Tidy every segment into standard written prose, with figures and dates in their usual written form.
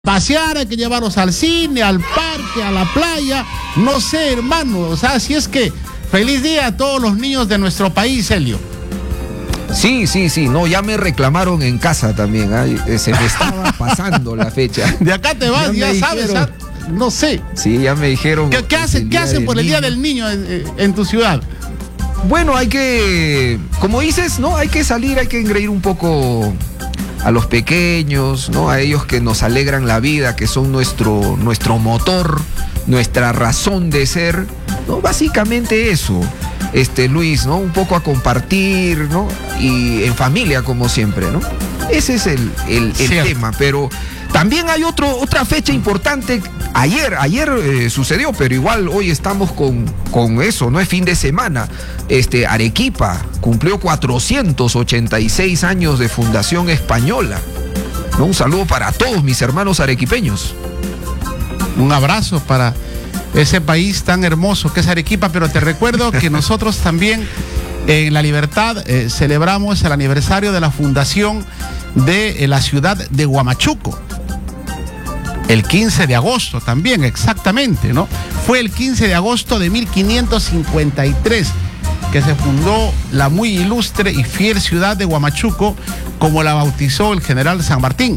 pasear, hay que llevarlos al cine, al parque, a la playa, no sé, hermano, o sea, si es que feliz día a todos los niños de nuestro país, Helio. Sí, no, ya me reclamaron en casa también, se me estaba pasando la fecha. De acá te vas, ya sabes, no sé. Sí, ya me dijeron. ¿Qué hacen por el Día del Niño en tu ciudad? Bueno, hay que, como dices, ¿no? Hay que salir, hay que engreír un poco a los pequeños, ¿no? A ellos que nos alegran la vida, que son nuestro motor, nuestra razón de ser, ¿no? Básicamente eso, Luis, ¿no? Un poco a compartir, ¿no? Y en familia, como siempre, ¿no? Ese es el tema, pero también hay otra fecha importante. Ayer sucedió, pero igual hoy estamos con eso, ¿no? Es fin de semana. Arequipa cumplió 486 años de fundación española, ¿no? Un saludo para todos mis hermanos arequipeños. Un abrazo para ese país tan hermoso que es Arequipa, pero te recuerdo que nosotros también en La Libertad celebramos el aniversario de la fundación de la ciudad de Huamachuco. El 15 de agosto también, exactamente, ¿no? Fue el 15 de agosto de 1553 que se fundó la muy ilustre y fiel ciudad de Huamachuco, como la bautizó el general San Martín.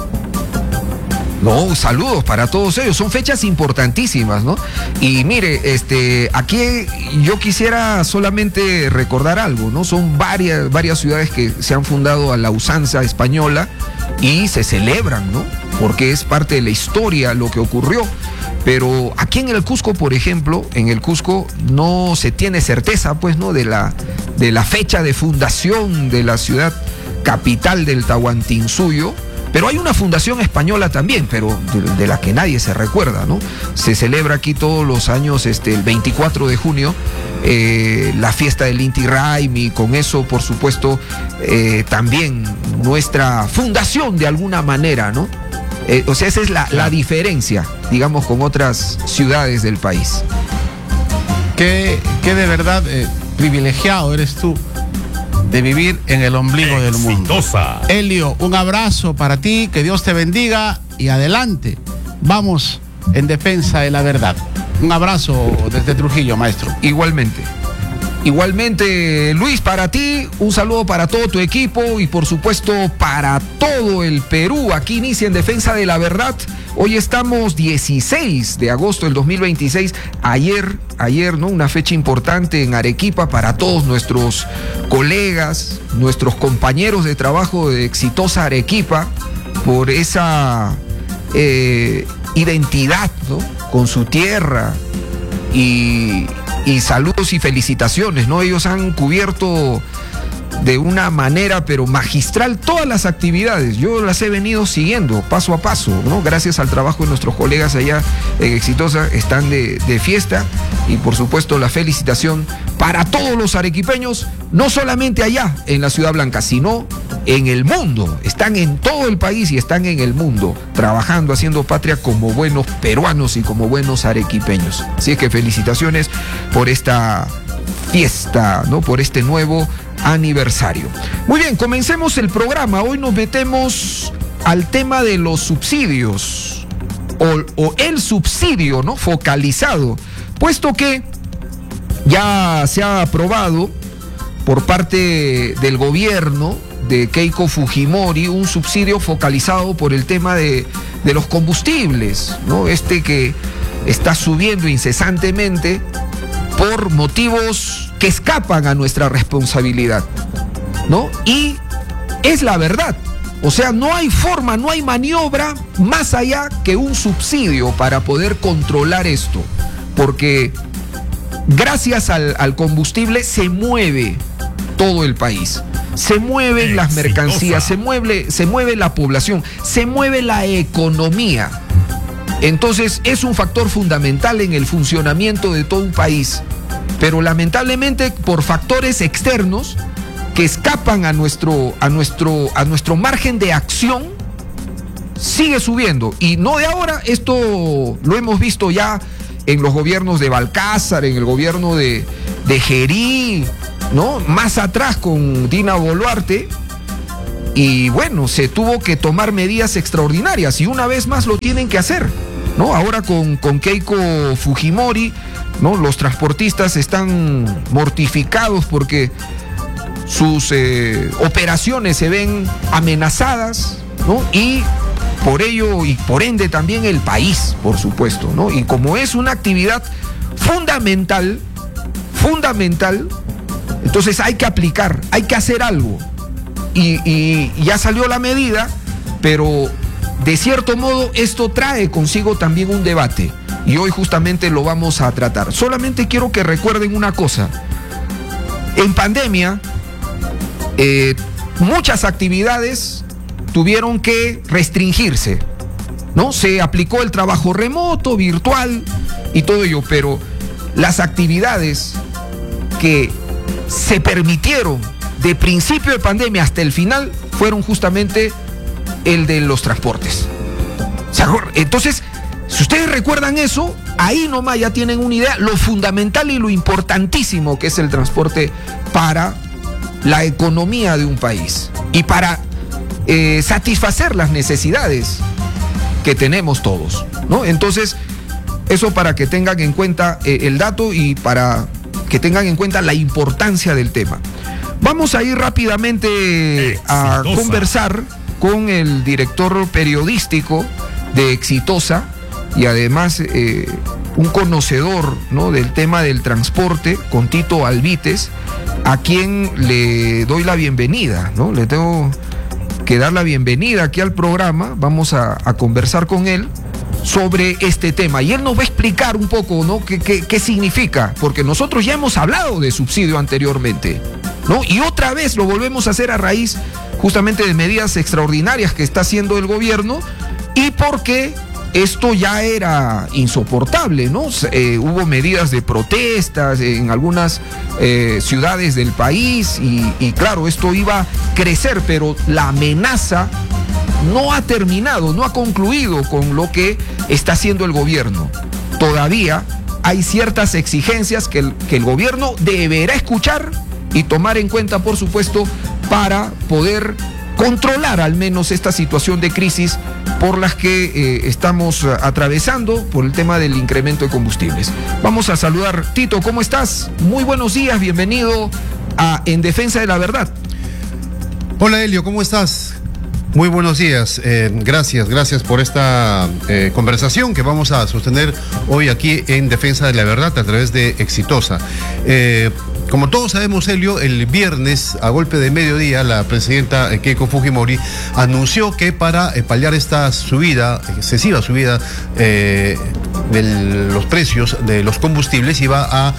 No, saludos para todos ellos, son fechas importantísimas, ¿no? Y mire, aquí yo quisiera solamente recordar algo, ¿no? Son varias ciudades que se han fundado a la usanza española y se celebran, ¿no? Porque es parte de la historia lo que ocurrió. Pero aquí en el Cusco, por ejemplo, no se tiene certeza, pues, ¿no? De la fecha de fundación de la ciudad capital del Tahuantinsuyo. Pero hay una fundación española también, pero de la que nadie se recuerda, ¿no? Se celebra aquí todos los años, el 24 de junio, la fiesta del Inti Raymi, y con eso, por supuesto, también nuestra fundación de alguna manera, ¿no? O sea, esa es la diferencia, digamos, con otras ciudades del país. Qué de verdad privilegiado eres tú de vivir en el ombligo del mundo. Helio, un abrazo para ti, que Dios te bendiga y adelante. Vamos en defensa de la verdad. Un abrazo desde Trujillo, maestro. Igualmente, Luis, para ti, un saludo para todo tu equipo y por supuesto para todo el Perú. Aquí inicia En Defensa de la Verdad. Hoy estamos 16 de agosto del 2026. Ayer, ¿no? Una fecha importante en Arequipa para todos nuestros colegas, nuestros compañeros de trabajo de Exitosa Arequipa, por esa identidad, ¿no? Con su tierra y saludos y felicitaciones, ¿no? Ellos han cubierto de una manera pero magistral todas las actividades. Yo las he venido siguiendo paso a paso, ¿no? Gracias al trabajo de nuestros colegas allá en Exitosa, están de fiesta y por supuesto la felicitación para todos los arequipeños, no solamente allá en la Ciudad Blanca, sino en el mundo. Están en todo el país y están en el mundo trabajando, haciendo patria como buenos peruanos y como buenos arequipeños. Así es que felicitaciones por esta fiesta, ¿no? Por este nuevo aniversario. Muy bien, comencemos el programa. Hoy nos metemos al tema de los subsidios o el subsidio, ¿no? Focalizado, puesto que ya se ha aprobado por parte del gobierno de Keiko Fujimori un subsidio focalizado por el tema de los combustibles, ¿no? Que está subiendo incesantemente por motivos que escapan a nuestra responsabilidad, ¿no? Y es la verdad. O sea, no hay forma, no hay maniobra más allá que un subsidio para poder controlar esto. Porque gracias al combustible se mueve todo el país. Se mueven las mercancías, se mueve la población, se mueve la economía. Entonces es un factor fundamental en el funcionamiento de todo un país. Pero lamentablemente por factores externos que escapan a nuestro margen de acción, sigue subiendo. Y no de ahora, esto lo hemos visto ya en los gobiernos de Balcázar, en el gobierno de Gerí, ¿no? Más atrás con Dina Boluarte. Y bueno, se tuvo que tomar medidas extraordinarias y una vez más lo tienen que hacer, ¿no? Ahora con Keiko Fujimori, ¿no? Los transportistas están mortificados porque sus operaciones se ven amenazadas, ¿no? Y por ello y por ende también el país, por supuesto, ¿no? Y como es una actividad fundamental, entonces hay que aplicar, hay que hacer algo. Y ya salió la medida, pero de cierto modo esto trae consigo también un debate. Y hoy justamente lo vamos a tratar. Solamente quiero que recuerden una cosa. En pandemia, muchas actividades tuvieron que restringirse, ¿no? Se aplicó el trabajo remoto, virtual y todo ello, pero las actividades que se permitieron de principio de pandemia hasta el final fueron justamente el de los transportes. Entonces, si ustedes recuerdan eso, ahí nomás ya tienen una idea lo fundamental y lo importantísimo que es el transporte para la economía de un país y para satisfacer las necesidades que tenemos todos, ¿no? Entonces, eso para que tengan en cuenta el dato y para que tengan en cuenta la importancia del tema. Vamos a ir rápidamente a conversar con el director periodístico de Exitosa y además un conocedor, ¿no?, del tema del transporte, con Tito Alvites, a quien le doy la bienvenida, ¿no? Le tengo que dar la bienvenida aquí al programa. Vamos a conversar con él sobre este tema y él nos va a explicar un poco, ¿no?, qué significa, porque nosotros ya hemos hablado de subsidio anteriormente, ¿no? Y otra vez lo volvemos a hacer a raíz justamente de medidas extraordinarias que está haciendo el gobierno y porque esto ya era insoportable, ¿no? Hubo medidas de protestas en algunas ciudades del país y claro, esto iba a crecer, pero la amenaza no ha terminado, no ha concluido con lo que está haciendo el gobierno. Todavía hay ciertas exigencias que el gobierno deberá escuchar y tomar en cuenta, por supuesto, para poder controlar al menos esta situación de crisis por las que estamos atravesando por el tema del incremento de combustibles. Vamos a saludar. Tito, ¿cómo estás? Muy buenos días, bienvenido a En Defensa de la Verdad. Hola Helio, ¿cómo estás? Muy buenos días, gracias por esta conversación que vamos a sostener hoy aquí en Defensa de la Verdad a través de Exitosa. Como todos sabemos, Helio, el viernes a golpe de mediodía la presidenta Keiko Fujimori anunció que para paliar esta excesiva subida de los precios de los combustibles iba a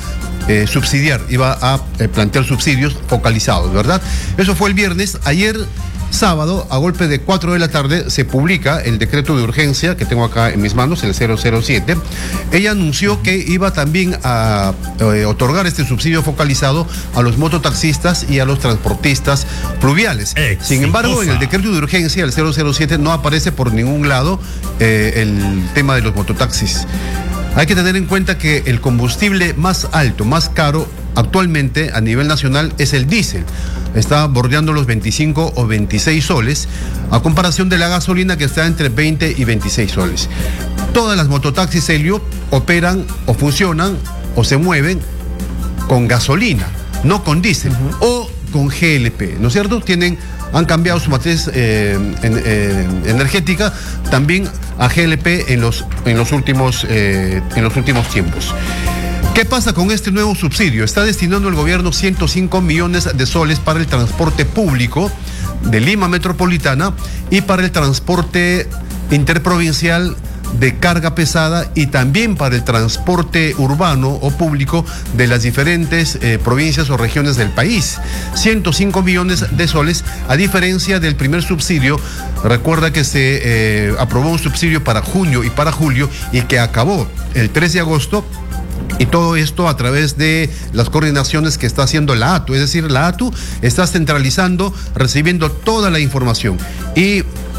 plantear subsidios focalizados, ¿verdad? Eso fue el viernes. Ayer sábado, a golpe de 4 de la tarde, se publica el decreto de urgencia que tengo acá en mis manos, el 007. Ella anunció que iba también a otorgar este subsidio focalizado a los mototaxistas y a los transportistas pluviales. Exitosa. Sin embargo, en el decreto de urgencia, el 007, no aparece por ningún lado el tema de los mototaxis. Hay que tener en cuenta que el combustible más alto, más caro actualmente a nivel nacional es el diésel. Está bordeando los 25 o 26 soles, a comparación de la gasolina que está entre 20 y 26 soles. Todas las mototaxis, Helio, operan o funcionan o se mueven con gasolina, no con diésel o con GLP, ¿no es cierto? Han cambiado su matriz energética también a GLP en los últimos tiempos. ¿Qué pasa con este nuevo subsidio? Está destinando el gobierno 105 millones de soles para el transporte público de Lima Metropolitana y para el transporte interprovincial de carga pesada y también para el transporte urbano o público de las diferentes provincias o regiones del país. 105 millones de soles, a diferencia del primer subsidio. Recuerda que se aprobó un subsidio para junio y para julio y que acabó el 3 de agosto. Y todo esto a través de las coordinaciones que está haciendo la ATU. Es decir, la ATU está centralizando, recibiendo toda la información. Y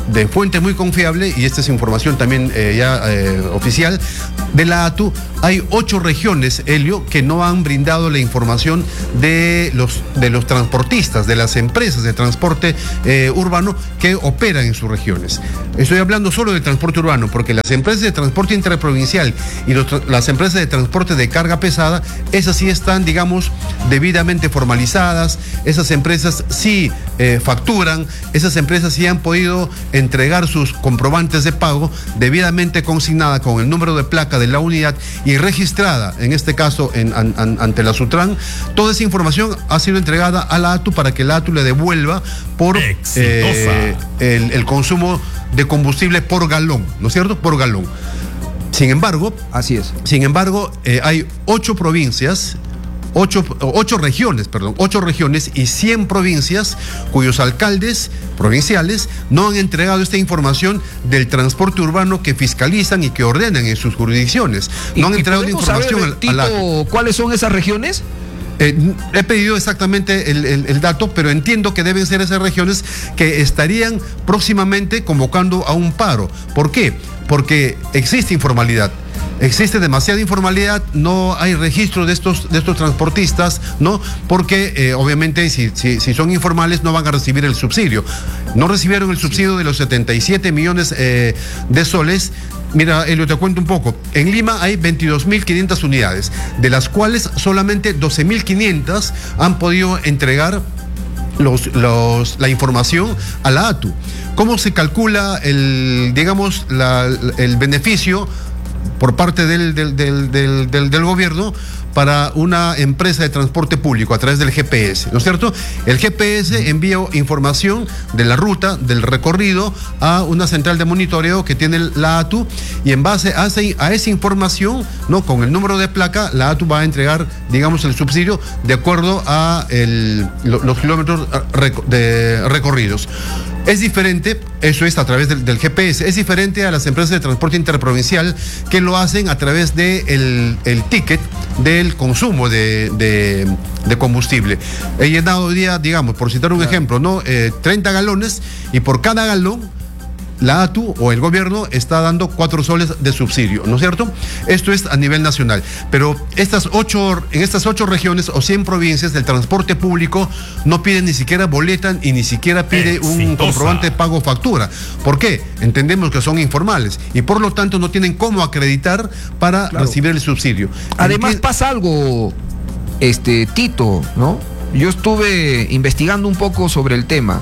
de fuente muy confiable, y esta es información también oficial de la ATU, hay 8 regiones, Helio, que no han brindado la información de los transportistas, de las empresas de transporte urbano que operan en sus regiones. Estoy hablando solo de transporte urbano, porque las empresas de transporte interprovincial y las empresas de transporte de carga pesada, esas sí están, digamos, debidamente formalizadas, esas empresas sí facturan, esas empresas sí han podido entregar sus comprobantes de pago debidamente consignada con el número de placa de la unidad y registrada, en este caso ante la Sutran. Toda esa información ha sido entregada a la ATU para que la ATU le devuelva por el consumo de combustible por galón, ¿no es cierto? Por galón. Sin embargo, así es. Sin embargo, hay 8 regiones y 100 provincias cuyos alcaldes provinciales no han entregado esta información del transporte urbano que fiscalizan y que ordenan en sus jurisdicciones. No han entregado la información a la... ¿Cuáles son esas regiones? He pedido exactamente el dato, pero entiendo que deben ser esas regiones que estarían próximamente convocando a un paro. ¿Por qué? Porque existe informalidad. Existe demasiada informalidad, no hay registro de estos transportistas, ¿no? Porque obviamente si son informales no van a recibir el subsidio. No recibieron el subsidio de los 77 millones de soles. Mira, Helio, te cuento un poco. En Lima hay 22.500 unidades, de las cuales solamente 12.500 han podido entregar la información a la ATU. ¿Cómo se calcula el beneficio por parte del gobierno para una empresa de transporte público a través del GPS, ¿no es cierto? El GPS envía información de la ruta, del recorrido, a una central de monitoreo que tiene la ATU, y en base a esa información, ¿no?, con el número de placa, la ATU va a entregar, digamos, el subsidio de acuerdo a los kilómetros recorridos. Es diferente, eso es a través del GPS, es diferente a las empresas de transporte interprovincial que lo hacen a través de el ticket del consumo de combustible. He llenado hoy día, digamos, por citar un ejemplo, ¿no? 30 galones, y por cada galón la ATU o el gobierno está dando 4 soles de subsidio, ¿no es cierto? Esto es a nivel nacional. Pero en estas 8 regiones o 100 provincias, del transporte público no piden ni siquiera boleta y ni siquiera pide un comprobante de pago o factura. ¿Por qué? Entendemos que son informales y por lo tanto no tienen cómo acreditar para recibir el subsidio. Además pasa algo, Tito, ¿no? Yo estuve investigando un poco sobre el tema.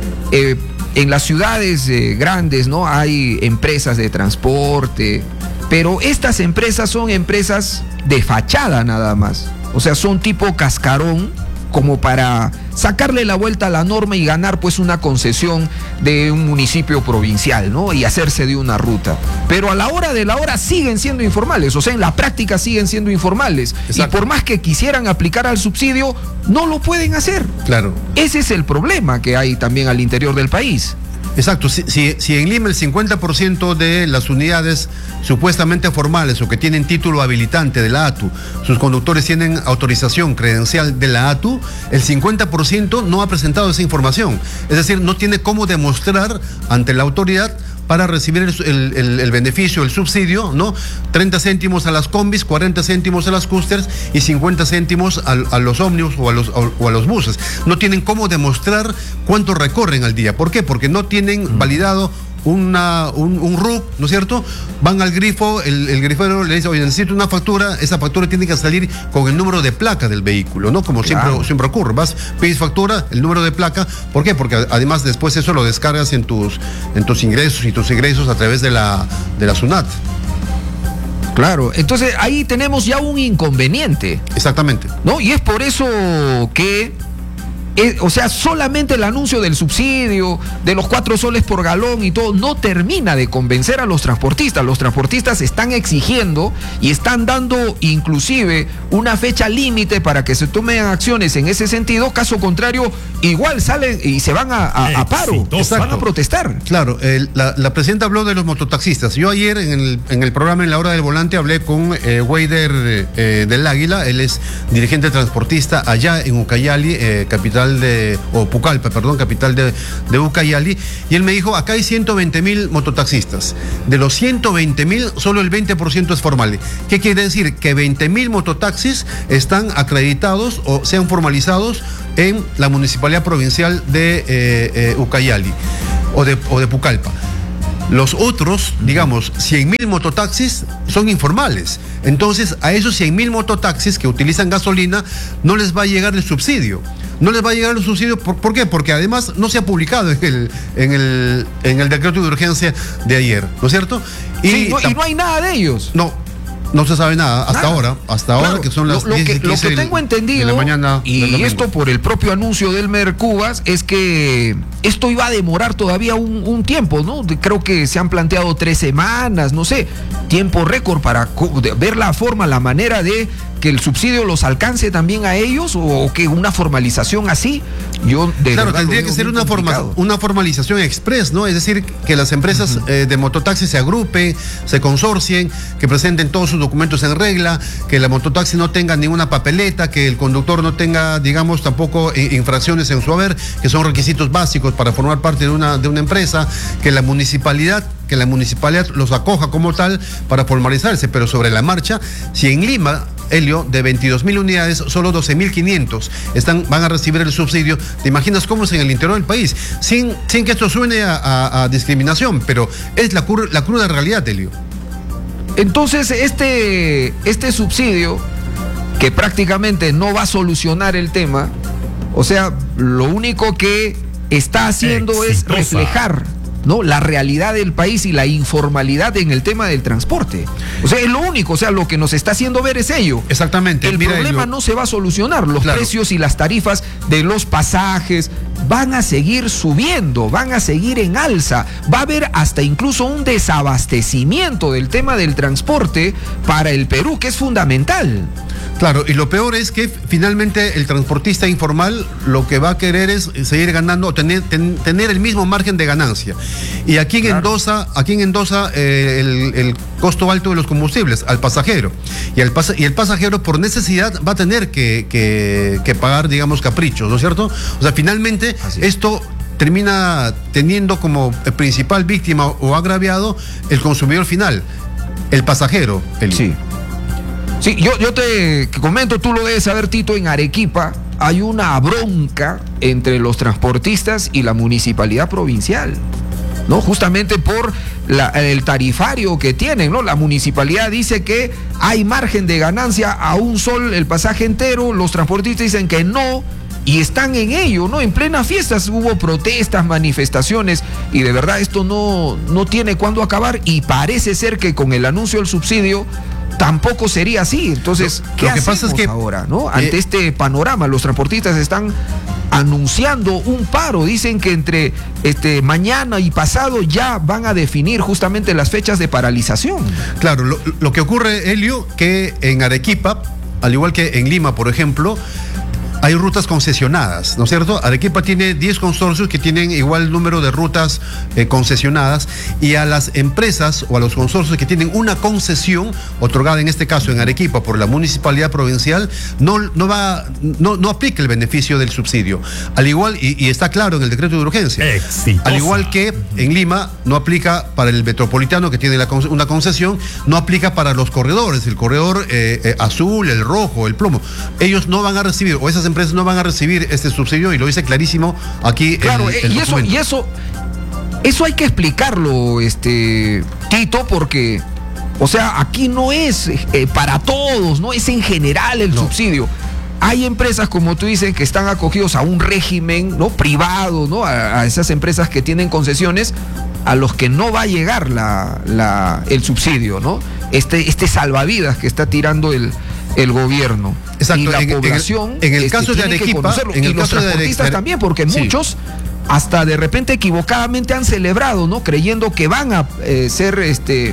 En las ciudades grandes, ¿no?, hay empresas de transporte, pero estas empresas son empresas de fachada nada más. O sea, son tipo cascarón, como para sacarle la vuelta a la norma y ganar pues una concesión de un municipio provincial, ¿no?, y hacerse de una ruta. Pero a la hora de la hora siguen siendo informales, o sea, en la práctica siguen siendo informales. Exacto. Y por más que quisieran aplicar al subsidio, no lo pueden hacer. Claro. Ese es el problema que hay también al interior del país. Exacto, si en Lima el 50% de las unidades supuestamente formales o que tienen título habilitante de la ATU, sus conductores tienen autorización credencial de la ATU, el 50% no ha presentado esa información. Es decir, no tiene cómo demostrar ante la autoridad para recibir el beneficio, el subsidio, ¿no? 30 céntimos a las combis, 40 céntimos a las coasters y 50 céntimos a los ómnibus o a los buses. No tienen cómo demostrar cuánto recorren al día. ¿Por qué? Porque no tienen validado un RUC, ¿no es cierto? Van al grifo, el grifero le dice, oye, necesito una factura, esa factura tiene que salir con el número de placa del vehículo, ¿no? Como siempre ocurre, pides factura, el número de placa, ¿por qué? Porque además después eso lo descargas en tus ingresos y tus egresos a través de la SUNAT. Claro, entonces ahí tenemos ya un inconveniente. Exactamente. ¿No? Y es por eso que o sea, solamente el anuncio del subsidio, de los 4 soles por galón y todo, no termina de convencer a los transportistas. Los transportistas están exigiendo y están dando inclusive una fecha límite para que se tomen acciones en ese sentido. Caso contrario, igual salen y se van a paro, van a protestar. Claro, la presidenta habló de los mototaxistas. Yo ayer en el programa En la Hora del Volante hablé con Weider del Águila. Él es dirigente transportista allá en Ucayali, capital capital o Pucallpa, perdón, capital de Ucayali, y él me dijo, acá hay 120.000 mototaxistas. De los 120.000, solo el 20% es formal. ¿Qué quiere decir? Que 20.000 mototaxis están acreditados o sean formalizados en la Municipalidad Provincial de Ucayali o de Pucallpa. Los otros, digamos, 100.000 mototaxis son informales. Entonces, a esos 100.000 mototaxis que utilizan gasolina no les va a llegar el subsidio. No les va a llegar el subsidio, ¿por qué? Porque además no se ha publicado en el decreto de urgencia de ayer, ¿no es cierto? Y no hay nada de ellos. No se sabe nada hasta ahora, claro, que son las lo que tengo entendido, de la mañana, y esto por el propio anuncio del Mercubas, es que esto iba a demorar todavía un tiempo, ¿no? Creo que se han planteado 3 semanas, no sé, tiempo récord para ver la forma, la manera de que el subsidio los alcance también a ellos, o que una formalización así. Claro, tendría que ser una formalización express, ¿no? Es decir, que las empresas de mototaxi se agrupen, se consorcien, que presenten todos sus documentos en regla, que la mototaxi no tenga ninguna papeleta, que el conductor no tenga, digamos, tampoco infracciones en su haber, que son requisitos básicos para formar parte de una empresa, que la municipalidad los acoja como tal para formalizarse, pero sobre la marcha, si en Lima, Helio, de 22.000 unidades, solo 12.500 van a recibir el subsidio. ¿Te imaginas cómo es en el interior del país? Sin que esto suene a discriminación, pero es la cruda realidad, Helio. Entonces, este subsidio, que prácticamente no va a solucionar el tema, o sea, lo único que está haciendo es reflejar, ¿no?, la realidad del país y la informalidad en el tema del transporte. O sea, es lo único, o sea, lo que nos está haciendo ver es ello. Exactamente. El problema no se va a solucionar. Los precios y las tarifas de los pasajes van a seguir subiendo, van a seguir en alza. Va a haber hasta incluso un desabastecimiento del tema del transporte para el Perú, que es fundamental. Claro, y lo peor es que finalmente el transportista informal lo que va a querer es seguir ganando, tener el mismo margen de ganancia. Y aquí en Endosa el costo alto de los combustibles al pasajero. Y el pasajero por necesidad va a tener que pagar, digamos, caprichos, ¿no es cierto? O sea, finalmente esto termina teniendo como principal víctima o agraviado el consumidor final, el pasajero. Sí, yo te comento, tú lo debes saber, Tito, en Arequipa hay una bronca entre los transportistas y la municipalidad provincial, ¿no? Justamente por el tarifario que tienen, ¿no? La municipalidad dice que hay margen de ganancia a un sol el pasaje entero, los transportistas dicen que no, y están en ello, ¿no? En plenas fiestas hubo protestas, manifestaciones, y de verdad esto no tiene cuándo acabar, y parece ser que con el anuncio del subsidio tampoco sería así. Entonces, ¿qué hacemos ahora, ¿no? Ante este panorama, los transportistas están anunciando un paro. Dicen que entre mañana y pasado ya van a definir justamente las fechas de paralización. Claro, lo que ocurre, Helio, que en Arequipa, al igual que en Lima, por ejemplo, hay rutas concesionadas, ¿no es cierto? Arequipa tiene 10 consorcios que tienen igual número de rutas concesionadas, y a las empresas o a los consorcios que tienen una concesión otorgada, en este caso en Arequipa por la municipalidad provincial, no aplica el beneficio del subsidio. Al igual, y está claro en el decreto de urgencia, al igual que en Lima no aplica para el metropolitano, que tiene una concesión, no aplica para los corredores, el corredor azul, el rojo, el plomo. Ellos no van a recibir, o esas empresas no van a recibir este subsidio, y lo dice clarísimo aquí. Claro, y eso hay que explicarlo, Tito, porque, o sea, aquí no es para todos, no es en general el subsidio. Hay empresas, como tú dices, que están acogidos a un régimen, ¿no?, privado, ¿no?, a esas empresas que tienen concesiones, a los que no va a llegar el subsidio, ¿no? Este salvavidas que está tirando el gobierno. Exacto. Y la población en el caso de Arequipa, y los transportistas también, porque muchos hasta de repente equivocadamente han celebrado, ¿no?, creyendo que van a ser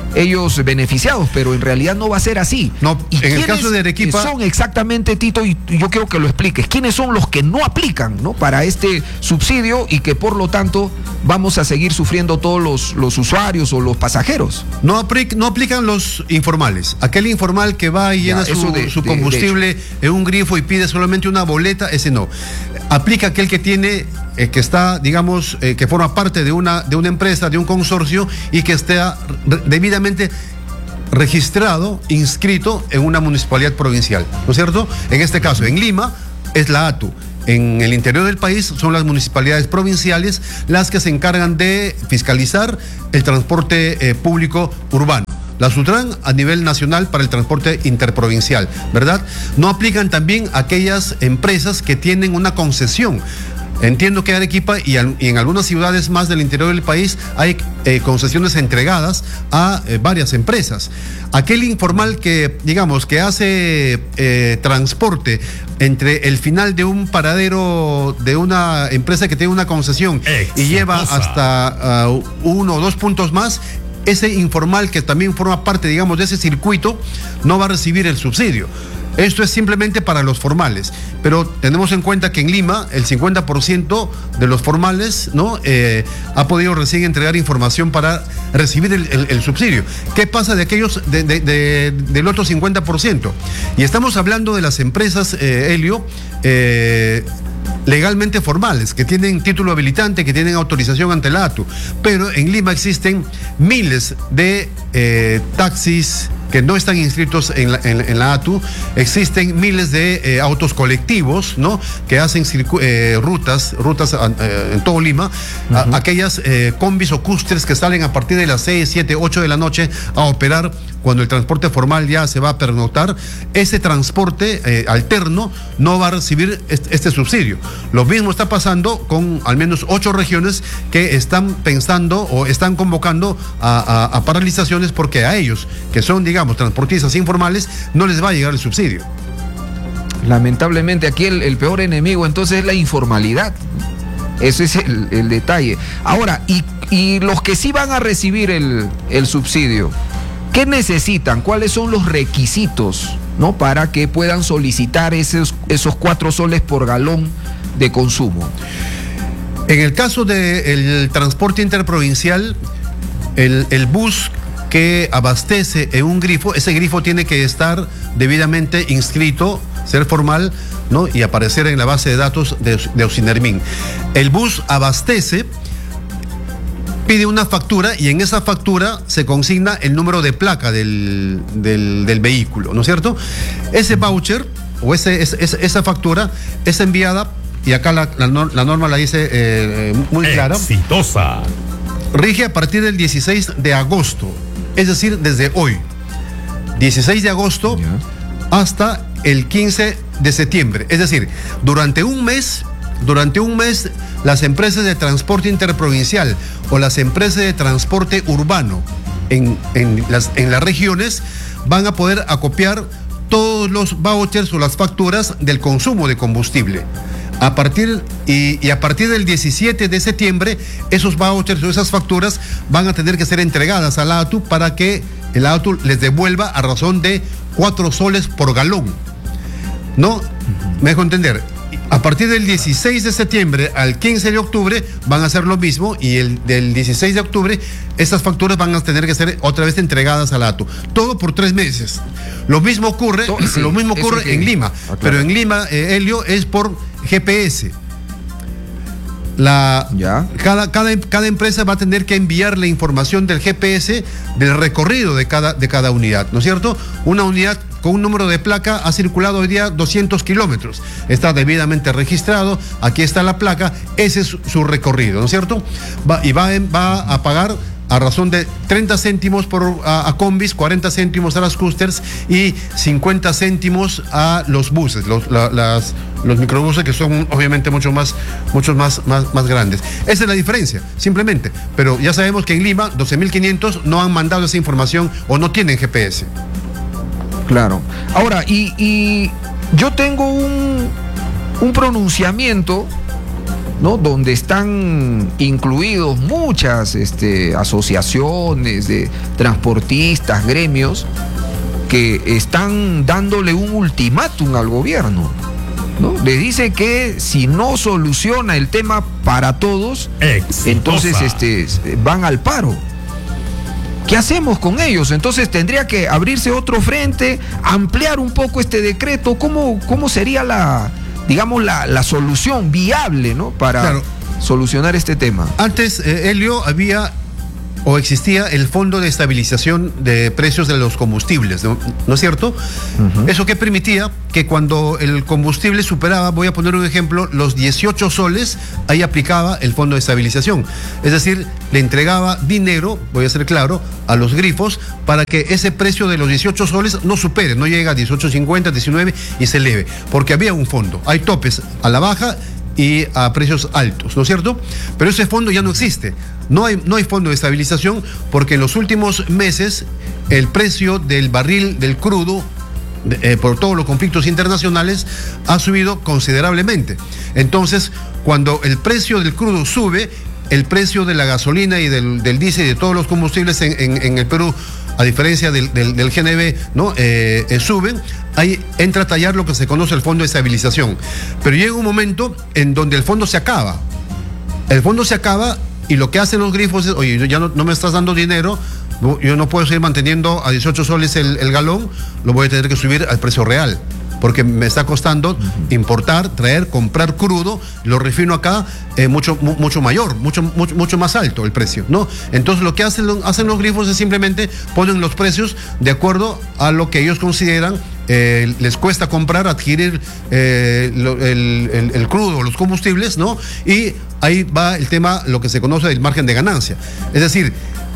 ellos beneficiados, pero en realidad no va a ser así. No, ¿Y en el caso de Arequipa son exactamente, Tito, y yo quiero que lo expliques, quiénes son los que no aplican, ¿no?, para este subsidio y que por lo tanto vamos a seguir sufriendo todos los usuarios o los pasajeros? No aplican los informales. Aquel informal que va y llena su combustible en un grifo y pide solamente una boleta, ese no. Aplica aquel que tiene, que está, digamos, que forma parte de una empresa, de un consorcio y que esté debidamente registrado, inscrito en una municipalidad provincial, ¿no es cierto? En este caso, en Lima, es la ATU. En el interior del país son las municipalidades provinciales las que se encargan de fiscalizar el transporte público urbano. La SUTRAN a nivel nacional para el transporte interprovincial, ¿verdad? No aplican también aquellas empresas que tienen una concesión. Entiendo que en Arequipa y en algunas ciudades más del interior del país hay concesiones entregadas a varias empresas. Aquel informal que, digamos, que hace transporte entre el final de un paradero de una empresa que tiene una concesión y lleva hasta 1 o 2 puntos más, ese informal que también forma parte, digamos, de ese circuito, no va a recibir el subsidio. Esto es simplemente para los formales, pero tenemos en cuenta que en Lima el 50% de los formales, ¿no?, ha podido recién entregar información para recibir el subsidio. ¿Qué pasa de aquellos del otro 50%? Y estamos hablando de las empresas, Helio, legalmente formales, que tienen título habilitante, que tienen autorización ante la ATU, pero en Lima existen miles de taxis que no están inscritos en la ATU, existen miles de autos colectivos, ¿no?, que hacen rutas en todo Lima, aquellas combis o cústeres que salen a partir de las 6, 7, 8 de la noche a operar cuando el transporte formal ya se va a pernoctar. Ese transporte alterno no va a recibir este subsidio. Lo mismo está pasando con al menos 8 regiones que están pensando o están convocando a paralizaciones porque a ellos, que son, digamos, transportistas informales, no les va a llegar el subsidio. Lamentablemente aquí el peor enemigo entonces es la informalidad. Ese es el detalle. Ahora, y los que sí van a recibir el subsidio, ¿qué necesitan? ¿Cuáles son los requisitos, ¿no?, para que puedan solicitar esos 4 soles por galón de consumo? En el caso del transporte interprovincial, el bus que abastece en un grifo, ese grifo tiene que estar debidamente inscrito, ser formal, ¿no?, y aparecer en la base de datos de Ausinermin. El bus abastece, pide una factura y en esa factura se consigna el número de placa del vehículo, ¿no es cierto? Ese voucher o esa factura es enviada, y acá la norma la dice muy clara. Exitosa. Rige a partir del 16 de agosto, es decir, desde hoy, 16 de agosto hasta el 15 de septiembre. Es decir, durante un mes, las empresas de transporte interprovincial o las empresas de transporte urbano en las regiones van a poder acopiar todos los vouchers o las facturas del consumo de combustible. A partir del 17 de septiembre, esos vouchers o esas facturas van a tener que ser entregadas a la ATU para que el ATU les devuelva a razón de 4 soles por galón. ¿No? Me dejo entender. A partir del 16 de septiembre al 15 de octubre van a hacer lo mismo, y del 16 de octubre estas facturas van a tener que ser otra vez entregadas a la ATU. Todo por 3 meses. Lo mismo ocurre en Lima, pero en Lima, Helio, es por GPS. Cada empresa va a tener que enviar la información del GPS del recorrido de cada unidad, ¿no es cierto? Una unidad con un número de placa ha circulado hoy día 200 kilómetros, está debidamente registrado, aquí está la placa, ese es su recorrido, ¿no es cierto? Va a pagar a razón de 30 céntimos a combis, 40 céntimos a las cústers y 50 céntimos a los buses, los microbuses, que son obviamente muchos más grandes. Esa es la diferencia, simplemente. Pero ya sabemos que en Lima 12.500 no han mandado esa información o no tienen GPS. Claro. Ahora, y yo tengo un pronunciamiento ¿no? Donde están incluidos muchas asociaciones de transportistas, gremios, que están dándole un ultimátum al gobierno, ¿no? Le dice que si no soluciona el tema para todos, entonces van al paro. ¿Qué hacemos con ellos? Entonces tendría que abrirse otro frente, ampliar un poco este decreto. ¿Cómo sería la solución viable, ¿no? Para solucionar este tema. Antes, Helio, había o existía el Fondo de Estabilización de Precios de los Combustibles, ¿no es cierto? Uh-huh. Eso que permitía que cuando el combustible superaba, voy a poner un ejemplo, los 18 soles, ahí aplicaba el Fondo de Estabilización. Es decir, le entregaba dinero, voy a ser claro, a los grifos para que ese precio de los 18 soles no supere, no llegue a 18.50, 19 y se eleve, porque había un fondo. Hay topes a la baja y a precios altos, ¿no es cierto? Pero ese fondo ya no existe. No hay fondo de estabilización porque en los últimos meses el precio del barril del crudo, por todos los conflictos internacionales, ha subido considerablemente. Entonces, cuando el precio del crudo sube, el precio de la gasolina y del diésel y de todos los combustibles en el Perú, a diferencia del GNB, ¿no? Suben, ahí entra a tallar lo que se conoce el Fondo de Estabilización. Pero llega un momento en donde el fondo se acaba. El fondo se acaba y lo que hacen los grifos es, oye, ya no me estás dando dinero, yo no puedo seguir manteniendo a 18 soles el galón, lo voy a tener que subir al precio real, porque me está costando importar, traer, comprar crudo, lo refino acá mucho mayor, mucho más alto el precio, ¿no? Entonces lo que hacen los grifos es simplemente ponen los precios de acuerdo a lo que ellos consideran les cuesta comprar, adquirir el crudo, los combustibles, ¿no? Y ahí va el tema, lo que se conoce del margen de ganancia. Es decir,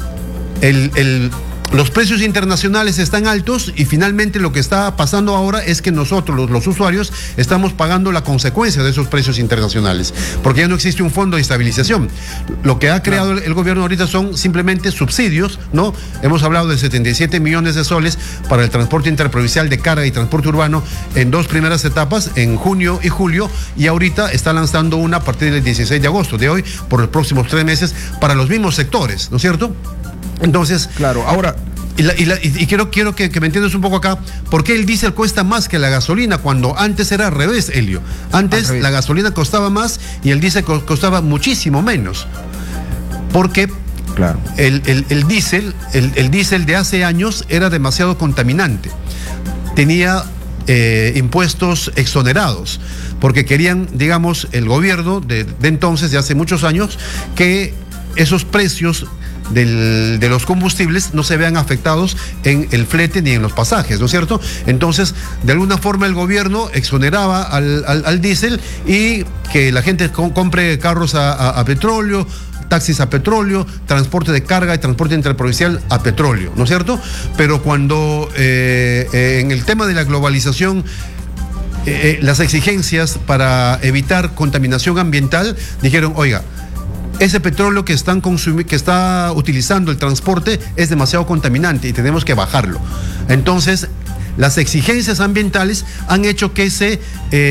los precios internacionales están altos y finalmente lo que está pasando ahora es que nosotros, los usuarios, estamos pagando la consecuencia de esos precios internacionales, porque ya no existe un fondo de estabilización. Lo que ha creado el gobierno ahorita son simplemente subsidios, ¿no? Hemos hablado de 77 millones de soles para el transporte interprovincial de carga y transporte urbano en 2 primeras etapas, en junio y julio, y ahorita está lanzando una a partir del 16 de agosto, de hoy, por los próximos 3 meses, para los mismos sectores, ¿no es cierto? Entonces, claro, ahora y quiero que me entiendas un poco acá, ¿por qué el diésel cuesta más que la gasolina cuando antes era al revés, Helio? Antes la gasolina costaba más y el diésel costaba muchísimo menos. Porque claro, el diésel de hace años era demasiado contaminante. Tenía impuestos exonerados, porque querían, digamos, el gobierno de entonces, de hace muchos años, que esos precios de los combustibles no se vean afectados en el flete ni en los pasajes, ¿no es cierto? Entonces, de alguna forma el gobierno exoneraba al diésel y que la gente compre carros a petróleo, taxis a petróleo, transporte de carga y transporte interprovincial a petróleo, ¿no es cierto? Pero cuando en el tema de la globalización, las exigencias para evitar contaminación ambiental, dijeron, oiga, ese petróleo que está utilizando el transporte es demasiado contaminante y tenemos que bajarlo. Entonces, las exigencias ambientales han hecho que se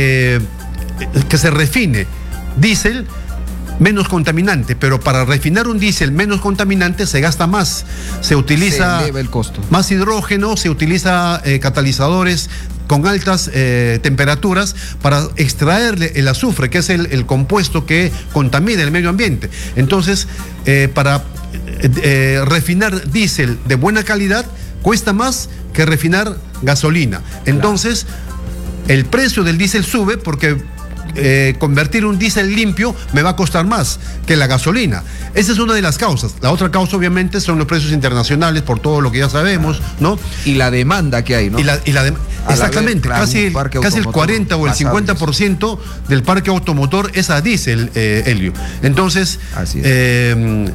refine diésel menos contaminante, pero para refinar un diésel menos contaminante se gasta más, se utiliza eleva el costo, más hidrógeno, se utiliza catalizadores con altas temperaturas para extraerle el azufre, que es el compuesto que contamina el medio ambiente. Entonces, para refinar diésel de buena calidad cuesta más que refinar gasolina. Entonces, el precio del diésel sube porque convertir un diésel limpio me va a costar más que la gasolina. Esa es una de las causas. La otra causa, obviamente, son los precios internacionales, por todo lo que ya sabemos, ¿no? Y la demanda que hay, ¿no? Exactamente, casi el 40 o el 50% del parque automotor es a diésel, Helio. Entonces, así es.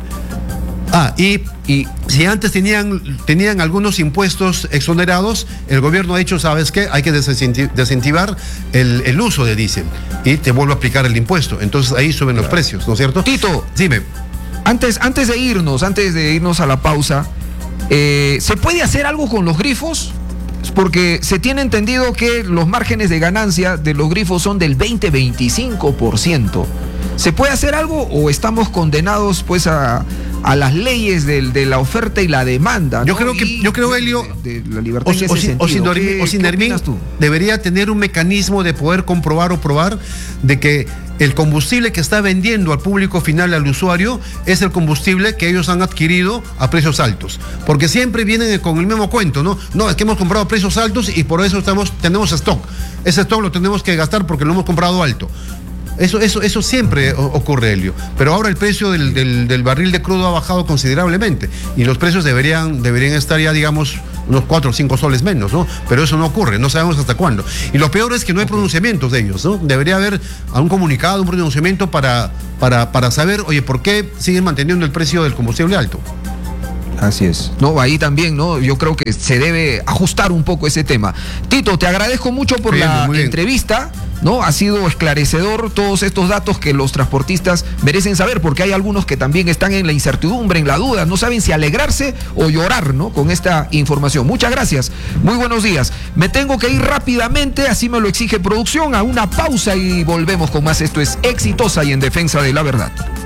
Y si antes tenían algunos impuestos exonerados, el gobierno ha dicho, ¿sabes qué? Hay que desincentivar el uso de diésel y te vuelve a aplicar el impuesto. Entonces ahí suben los precios, ¿no es cierto? Tito, dime. Antes de irnos a la pausa, ¿se puede hacer algo con los grifos? Porque se tiene entendido que los márgenes de ganancia de los grifos son del 20-25%. ¿Se puede hacer algo o estamos condenados pues a las leyes de la oferta y la demanda? Yo ¿no? creo, Helio, de la libertad en ese sentido. Sinermin debería tener un mecanismo de poder comprobar o probar de que el combustible que está vendiendo al público final, al usuario, es el combustible que ellos han adquirido a precios altos. Porque siempre vienen con el mismo cuento, ¿no? No, es que hemos comprado a precios altos y por eso tenemos stock. Ese stock lo tenemos que gastar porque lo hemos comprado alto. Eso siempre ocurre, Helio. Pero ahora el precio del barril de crudo ha bajado considerablemente y los precios deberían estar ya, digamos, unos 4 o 5 soles menos, ¿no? Pero eso no ocurre, no sabemos hasta cuándo. Y lo peor es que no hay pronunciamientos de ellos, ¿no? Debería haber un comunicado, un pronunciamiento para saber, oye, ¿por qué siguen manteniendo el precio del combustible alto? Así es. No, ahí también, ¿no? Yo creo que se debe ajustar un poco ese tema. Tito, te agradezco mucho por la entrevista, ¿no? Ha sido esclarecedor todos estos datos que los transportistas merecen saber, porque hay algunos que también están en la incertidumbre, en la duda, no saben si alegrarse o llorar, ¿no? Con esta información. Muchas gracias. Muy buenos días. Me tengo que ir rápidamente, así me lo exige producción, a una pausa y volvemos con más. Esto es Exitosa y en Defensa de la Verdad.